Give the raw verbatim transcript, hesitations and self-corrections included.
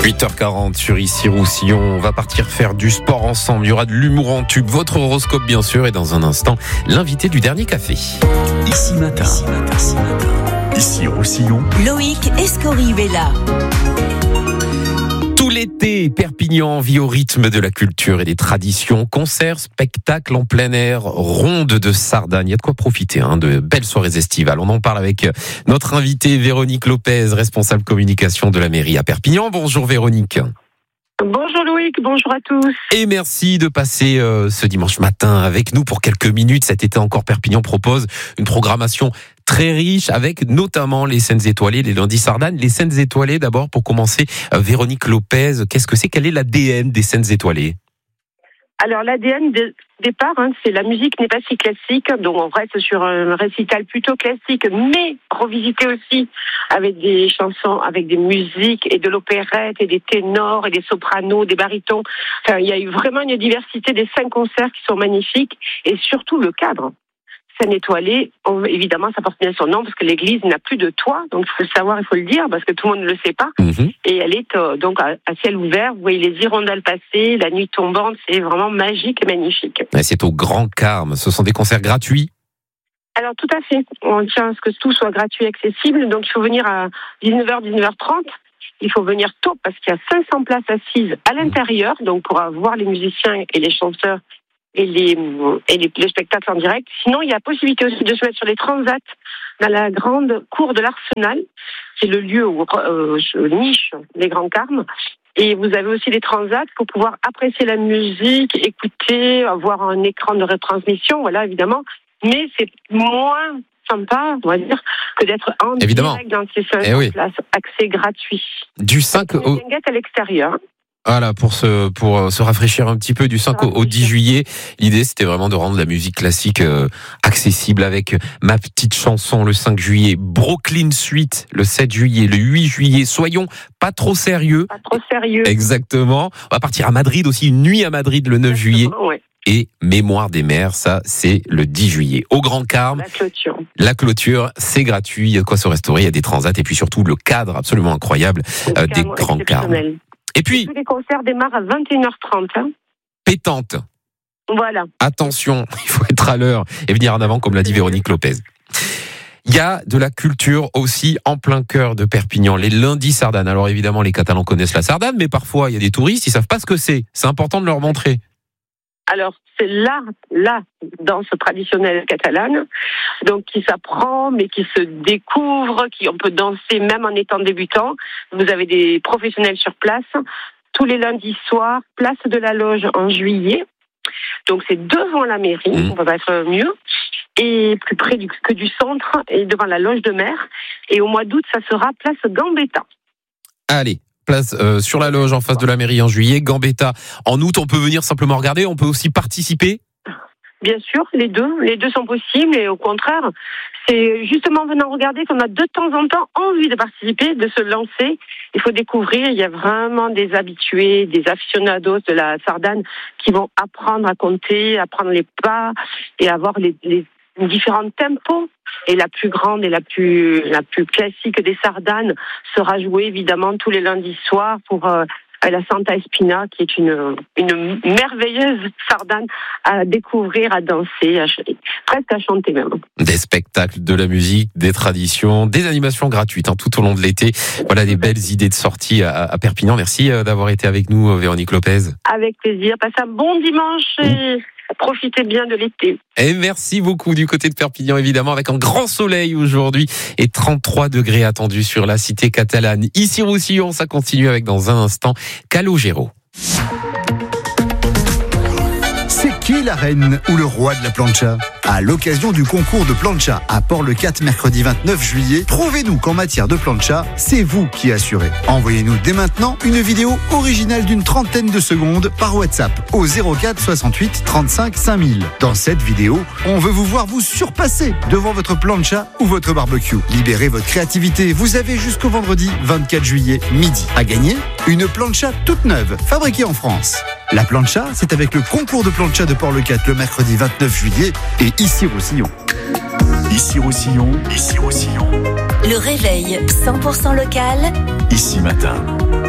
huit heures quarante sur Ici Roussillon. On va partir faire du sport ensemble. Il y aura de l'humour en tube, votre horoscope bien sûr, et dans un instant, l'invité du dernier café. Ici matin, ici matin, ici matin. Ici Roussillon. Loïc Escorihuela. Tout l'été, Perpignan vit au rythme de la culture et des traditions. Concerts, spectacles en plein air, rondes de Sardagne. Il y a de quoi profiter, hein, de belles soirées estivales. On en parle avec notre invitée Véronique Lopez, responsable communication de la mairie à Perpignan. Bonjour Véronique. Bonjour Loïc, bonjour à tous. Et merci de passer euh, ce dimanche matin avec nous pour quelques minutes. Cet été encore, Perpignan propose une programmation très riche avec notamment les scènes étoilées, les lundis Sardagne. Les scènes étoilées d'abord pour commencer, euh, Véronique Lopez, qu'est-ce que c'est? Quel est l'A D N des scènes étoilées? Alors l'A D N de départ, hein, c'est la musique n'est pas si classique, donc on reste sur un récital plutôt classique, mais revisité aussi avec des chansons, avec des musiques et de l'opérette et des ténors et des sopranos, des barytons. Enfin, il y a eu vraiment une diversité des cinq concerts qui sont magnifiques et surtout le cadre. Scène étoilée, on, évidemment, ça porte bien son nom parce que l'église n'a plus de toit, donc il faut le savoir, il faut le dire, parce que tout le monde ne le sait pas. Mmh. Et elle est euh, donc à, à ciel ouvert. Vous voyez les hirondelles passer, la nuit tombante, c'est vraiment magique et magnifique. Et c'est au Grand Carme. Ce sont des concerts gratuits? Alors tout à fait. On tient à ce que tout soit gratuit et accessible. Donc il faut venir à dix-neuf heures, dix-neuf heures trente. Il faut venir tôt parce qu'il y a cinq cents places assises à l'intérieur, donc pour voir les musiciens et les chanteurs et les et les, les spectacles en direct. Sinon, il y a possibilité aussi de se mettre sur les transats dans la grande cour de l'Arsenal. C'est le lieu où euh, niche les Grands Carmes. Et vous avez aussi les transats pour pouvoir apprécier la musique, écouter, avoir un écran de retransmission, voilà, évidemment. Mais c'est moins sympa, on va dire, que d'être en évidemment. Direct dans ces cinq eh oui. places. Accès gratuit. Du cinq au... à l'extérieur. Voilà, pour se, pour se rafraîchir un petit peu, du cinq au dix juillet, l'idée c'était vraiment de rendre la musique classique euh, accessible avec Ma Petite Chanson le cinq juillet, Brooklyn Suite le sept juillet, le huit juillet, Soyons pas trop sérieux. Pas trop sérieux. Exactement. On va partir à Madrid aussi, une nuit à Madrid le neuf juillet. Ouais. Et Mémoire des mers, ça c'est le dix juillet. Au Grand Carme, la clôture, la clôture c'est gratuit, il y a de quoi se restaurer, il y a des transats et puis surtout le cadre absolument incroyable euh, des Grands Carmes. Et puis, tous les concerts démarrent à vingt et une heures trente. Hein. Pétante. Voilà. Attention, il faut être à l'heure et venir en avant, comme l'a dit Véronique Lopez. Il y a de la culture aussi en plein cœur de Perpignan, les lundis Sardagne. Alors évidemment, les Catalans connaissent la Sardagne, mais parfois il y a des touristes, ils savent pas ce que c'est. C'est important de leur montrer. Alors, c'est la, la danse traditionnelle catalane, donc qui s'apprend, mais qui se découvre, qui on peut danser même en étant débutant. Vous avez des professionnels sur place, tous les lundis soirs, place de la Loge en juillet. Donc c'est devant la mairie, mmh. on va pas être mieux, et plus près du, que du centre, et devant la Loge de Mer. Et au mois d'août, ça sera place Gambetta. Allez. Place euh, sur la Loge en face de la mairie en juillet, Gambetta en août. On peut venir simplement regarder, on peut aussi participer. Bien sûr, les deux, les deux sont possibles et au contraire, c'est justement en venant regarder qu'on a de temps en temps envie de participer, de se lancer. Il faut découvrir, il y a vraiment des habitués, des aficionados de la Sardagne qui vont apprendre à compter, apprendre les pas et avoir les, les différents tempos. Et la plus grande et la plus la plus classique des Sardagnes sera jouée évidemment tous les lundis soirs pour euh, la Santa Espina, qui est une une merveilleuse Sardagne à découvrir, à danser, à, presque à chanter même. Des spectacles, de la musique, des traditions, des animations gratuites hein, tout au long de l'été. Voilà des belles idées de sortie à, à Perpignan. Merci d'avoir été avec nous, Véronique Lopez. Avec plaisir. Passez un bon dimanche et mmh. profitez bien de l'été. Et merci beaucoup du côté de Perpignan, évidemment, avec un grand soleil aujourd'hui et trente-trois degrés attendus sur la cité catalane. Ici Roussillon, ça continue avec dans un instant Calogero. C'est qui la reine ou le roi de la plancha? À l'occasion du concours de plancha à Port-le-Quatre mercredi vingt-neuf juillet, prouvez-nous qu'en matière de plancha, c'est vous qui assurez. Envoyez-nous dès maintenant une vidéo originale d'une trentaine de secondes par WhatsApp au zéro quatre soixante-huit trente-cinq cinq mille. Dans cette vidéo, on veut vous voir vous surpasser devant votre plancha ou votre barbecue. Libérez votre créativité, vous avez jusqu'au vendredi vingt-quatre juillet midi. À gagner, une plancha toute neuve, fabriquée en France. La plancha, c'est avec le concours de plancha de Port-le-Quatre le mercredi vingt-neuf juillet et Ici Roussillon. Ici Roussillon, ici Roussillon. Le réveil cent pour cent local. Ici matin.